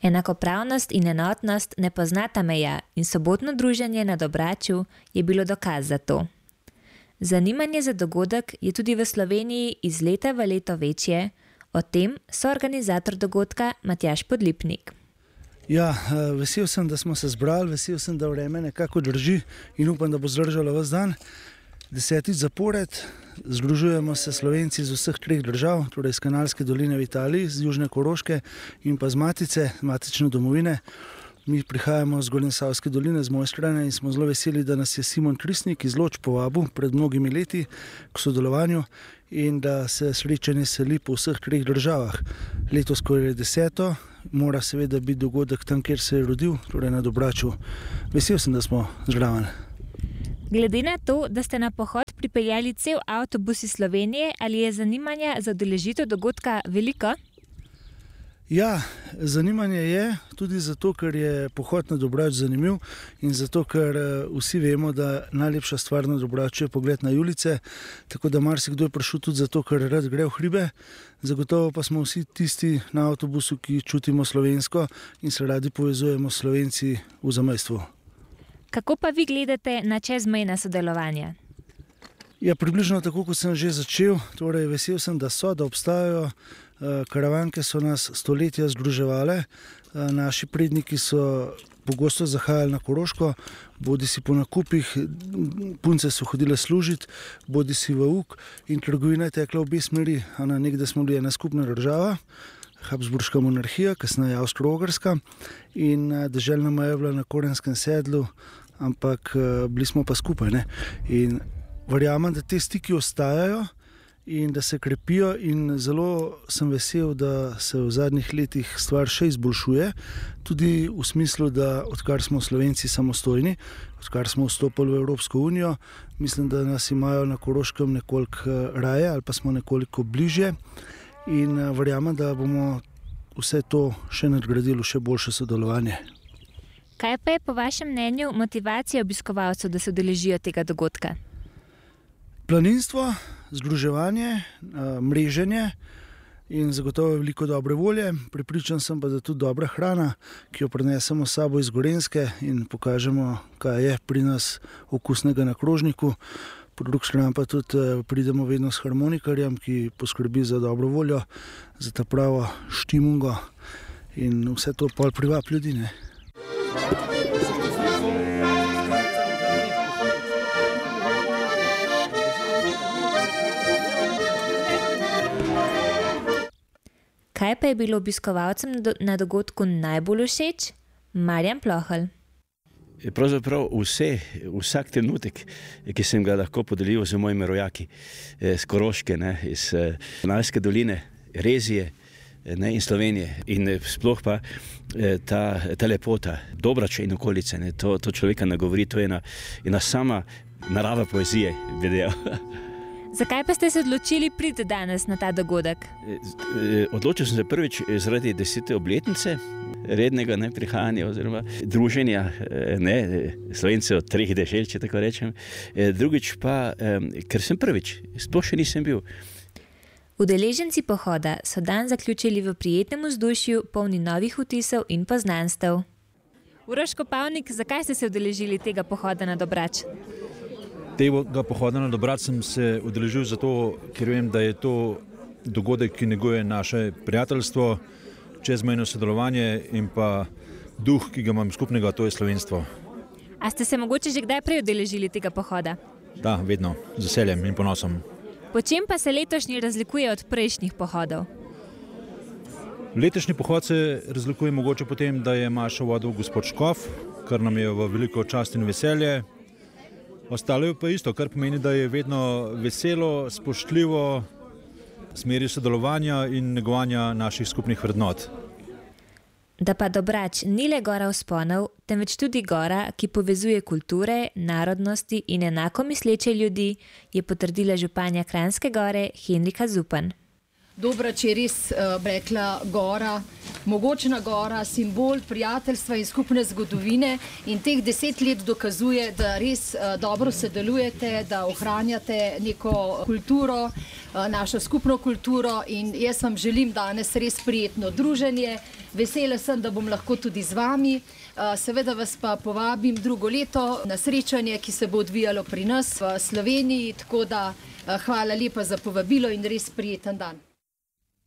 Enakopravnost in enotnost ne poznata meja in sobotno druženje na Dobraču je bilo dokaz za to. Zanimanje za dogodek je tudi v Sloveniji iz leta v leto večje, o tem soorganizator dogodka Matjaž Podlipnik. Ja, vesel sem, da smo se zbrali, vesel sem, da vreme nekako drži in upam, da bo zdržalo ves dan. 10. zapored združujemo se Slovenci iz vseh 3 držav, torej iz Kanalske doline v Italiji, z Južne Koroške in pa z matične domovine. Mi prihajamo z Gorenjsavske doline, z Mojstrane in smo zelo veseli, da nas je Simon Krisnik iz Loč povabil pred mnogimi leti k sodelovanju in da se srečanje seli po vseh 3 državah. Letos, ko je 10., mora seveda biti dogodek tam, kjer se je rodil, torej na Dobraču. Vesel sem, da smo zraven. Glede na to, da ste na pohod pripeljali cel avtobus iz Slovenije, ali je zanimanja za udeležitev dogodka veliko? Ja, zanimanje je tudi zato, ker je pohod na Dobrač zanimiv in zato, ker vsi vemo, da najlepša stvar na Dobraču je pogled na Julice, tako da marsikdo je prišel tudi zato, ker rad gre v hribe. Zagotovo pa smo vsi tisti na avtobusu, ki čutimo slovensko in se radi povezujemo s Slovenci v zamejstvu. Kako pa vi gledate na čezmejna sodelovanja? Ja, približno tako, kot sem že začel. Torej, vesel sem, da obstajajo. Karavanke so nas stoletja združevale. Naši predniki so pogosto zahajali na Koroško, bodisi po nakupih, punce so hodile služiti, bodisi v uk in trgovina je tekla v obe smeri. Nekdaj smo bili ena skupna država, Habsburška monarhija, kasneje Avstro-Ogrska in deželna meja je bila na Korenskem sedlu, ampak bili smo pa skupaj. Ne? In verjamem, da te stiki ostajajo in da se krepijo in zelo sem vesel, da se v zadnjih letih stvar še izboljšuje, tudi v smislu, da odkar smo Slovenci samostojni, odkar smo vstopili v Evropsko unijo, mislim, da nas imajo na Koroškem nekoliko raje ali pa smo nekoliko bližje in verjamem, da bomo vse to še nadgradili v še boljše sodelovanje. Kaj pa je po vašem mnenju motivacija obiskovalcev, da se udeležijo tega dogodka? Planinstvo, združevanje, mreženje in zagotovo veliko dobre volje. Prepričan sem pa, da tudi dobra hrana, ki jo prinesemo s sabo iz Gorenjske in pokažemo, kaj je pri nas okusnega na krožniku. Po drugi strani pa tudi pridemo vedno s harmonikarjem, ki poskrbi za dobro voljo, za ta pravo štimungo in vse to pol privab ljudi, ne? Kaj pa je bilo obiskovalcem na dogodku najbolj všeč? Marjan Plohelj. Pravzaprav vsak trenutek, ki sem ga lahko podelil z mojimi rojaki z Koroške, iz Kanalske doline, Rezije in Slovenije. In sploh pa ta lepota Dobrača in okolice, to človeka nagovori, to je ena sama narava poezije, bi dejal. Zakaj pa ste se odločili priti danes na ta dogodek? Odločil sem se prvič zaradi 10. obletnice rednega prihajanja oziroma druženja Slovencev 3 dežel, če tako rečem. Drugič pa, ker sem prvič, sploh še nisem bil. Udeleženci pohoda so dan zaključili v prijetnem vzdušju, polni novih vtisov in poznanstev. Uroš Kopavnik, zakaj ste se udeležili tega pohoda na Dobrač? Tega pohoda na Dobrač sem se udeležil zato, ker vem, da je to dogodek, ki neguje naše prijateljstvo, čezmejno sodelovanje in pa duh, ki ga imam skupnega, to je slovenstvo. A ste se mogoče že kdaj prej udeležili tega pohoda? Da, vedno, z veseljem in ponosom. Po čem pa se letošnji razlikuje od prejšnjih pohodov? Letošnji pohod se razlikuje mogoče po tem, da je Mašo vodil gospod Škof, kar nam je v veliko čast in veselje. Ostalo je pa isto, kar pomeni, da je vedno veselo, spoštljivo, smeri sodelovanja in negovanja naših skupnih vrednot. Da pa Dobrač ni le gora vzponov, temveč tudi gora, ki povezuje kulture, narodnosti in enako misleče ljudi, je potrdila županja Kranjske Gore Henrika Zupan. Dobrač je res, rekla, gora, mogočna gora, simbol prijateljstva in skupne zgodovine in teh 10 let dokazuje, da res dobro sodelujete, da ohranjate neko kulturo, našo skupno kulturo in jaz vam želim danes res prijetno druženje. Vesela sem, da bom lahko tudi z vami. Seveda vas pa povabim drugo leto na srečanje, ki se bo odvijalo pri nas v Sloveniji, tako da hvala lepa za povabilo in res prijeten dan.